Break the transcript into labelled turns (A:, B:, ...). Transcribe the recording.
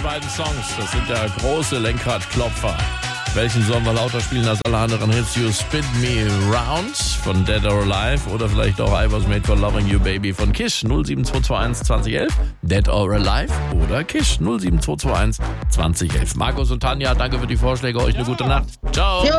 A: beiden Songs. Das sind ja große Lenkradklopfer. Welchen sollen wir lauter spielen als alle anderen Hits? You Spin Me Round von Dead or Alive oder vielleicht auch I Was Made for Loving You Baby von Kiss 07221 2011. Dead or Alive oder Kiss 07221 2011. Markus und Tanja, danke für die Vorschläge. Euch eine gute Nacht. Ciao.